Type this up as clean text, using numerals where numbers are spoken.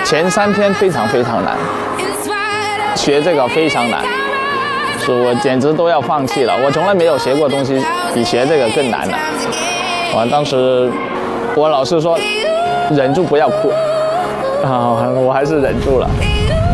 前3天非常难，学这个非常难，所以我简直都要放弃了。我从来没有学过东西比学这个更难的。当时我老师说忍住不要哭，我还是忍住了。